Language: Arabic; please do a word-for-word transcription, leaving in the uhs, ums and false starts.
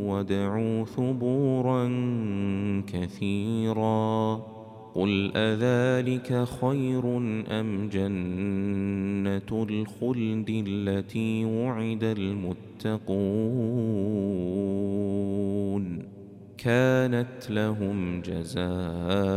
وادعوا ثبورا كثيرا قل أذلك خير أم جنة الخلد التي وعد المتقون كانت لهم جزاء